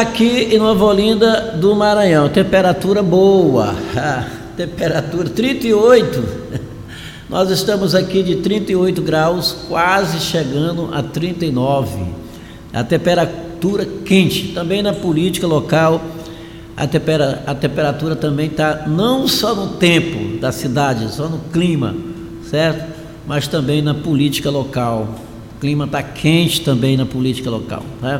Aqui em Nova Olinda do Maranhão, temperatura boa, temperatura 38, nós estamos aqui de 38 graus, quase chegando a 39, a temperatura quente. Também na política local, a temperatura também está não só no tempo da cidade, só no clima, certo? Mas também na política local, o clima está quente também na política local, né?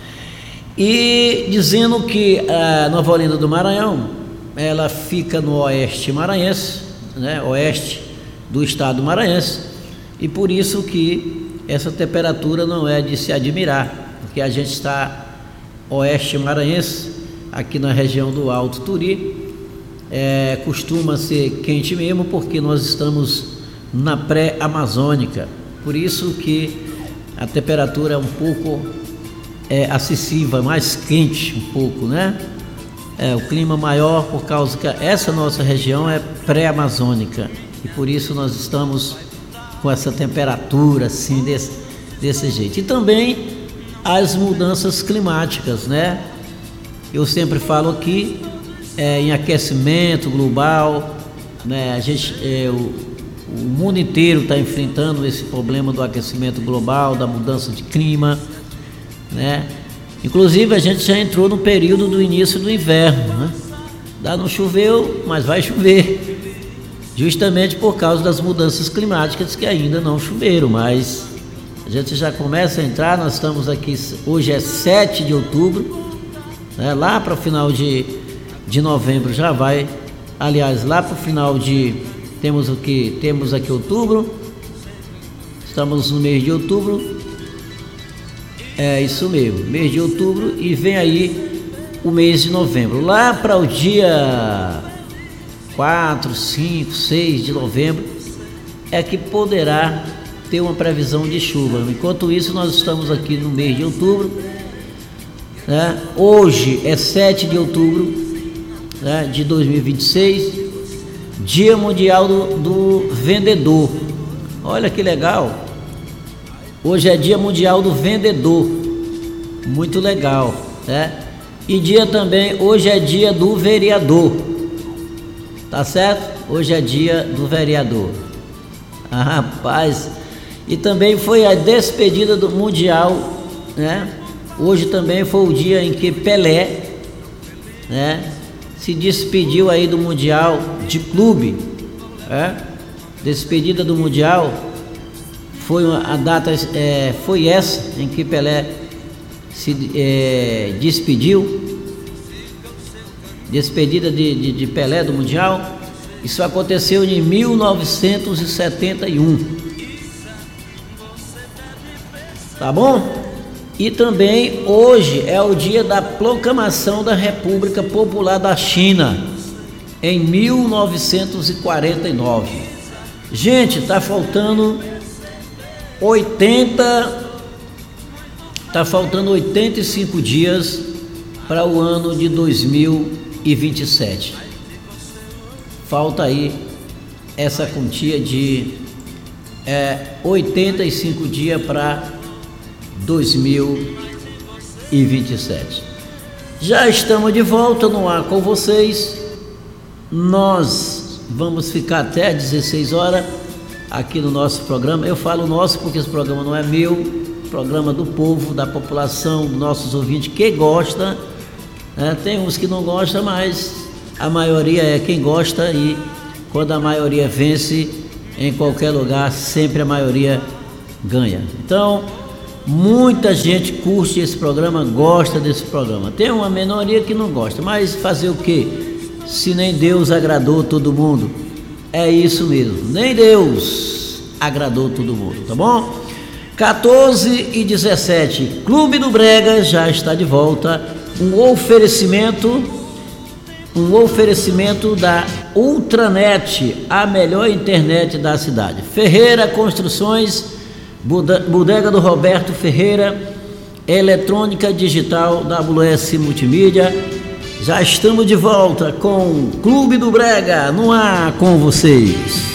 E dizendo que a Nova Olinda do Maranhão, ela fica no oeste maranhense, né, oeste do estado maranhense, e por isso que essa temperatura não é de se admirar, porque a gente está oeste maranhense, aqui na região do Alto Turi, costuma ser quente mesmo, porque nós estamos na pré-amazônica, por isso que a temperatura é um pouco acessível, mais quente um pouco, né? O clima maior por causa que essa nossa região é pré-amazônica e por isso nós estamos com essa temperatura assim, desse jeito. E também as mudanças climáticas, né? Eu sempre falo aqui em aquecimento global, né? O mundo inteiro está enfrentando esse problema do aquecimento global, da mudança de clima, né? Inclusive a gente já entrou no período do início do inverno, né? Não choveu, mas vai chover, justamente por causa das mudanças climáticas que ainda não choveram, mas a gente já começa a entrar. Nós estamos aqui, hoje é 7 de outubro, né? Lá para o final de novembro já vai, aliás, lá para o final temos aqui outubro, estamos no mês de outubro. Isso mesmo, mês de outubro, e vem aí o mês de novembro. Lá para o dia 4, 5, 6 de novembro é que poderá ter uma previsão de chuva. Enquanto isso, nós estamos aqui no mês de outubro, né? Hoje é 7 de outubro, né, de 2026, Dia Mundial do Vendedor. Olha que legal! Hoje é Dia Mundial do Vendedor, muito legal, né? E hoje é dia do vereador, tá certo? Hoje é dia do vereador. Rapaz, e também foi a despedida do Mundial, né? Hoje também foi o dia em que Pelé, né, se despediu aí do Mundial de clube, né? Despedida do Mundial. A data foi essa em que Pelé se despediu, despedida de Pelé do Mundial. Isso aconteceu em 1971, tá bom? E também hoje é o dia da proclamação da República Popular da China, em 1949. Gente, tá faltando 85 dias para o ano de 2027. Falta aí essa quantia de 85 dias para 2027. Já estamos de volta no ar com vocês. Nós vamos ficar até 16 horas aqui no nosso programa. Eu falo nosso porque esse programa não é meu, programa do povo, da população, dos nossos ouvintes que gosta, né? Tem uns que não gostam, mas a maioria é quem gosta, e quando a maioria vence em qualquer lugar, sempre a maioria ganha. Então, muita gente curte esse programa, gosta desse programa. Tem uma minoria que não gosta, mas fazer o quê? Se nem Deus agradou todo mundo. É isso mesmo, nem Deus agradou todo mundo, tá bom? 14h17, Clube do Brega já está de volta. Um oferecimento da Ultranet, a melhor internet da cidade. Ferreira Construções, Bodega do Roberto Ferreira, Eletrônica Digital, WS Multimídia. Já estamos de volta com o Clube do Brega no ar com vocês.